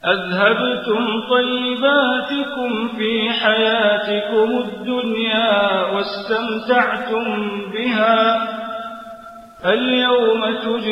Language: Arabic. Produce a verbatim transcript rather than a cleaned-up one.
أذهبتم طيباتكم في حياتكم الدنيا واستمتعتم بها. اليوم تجزون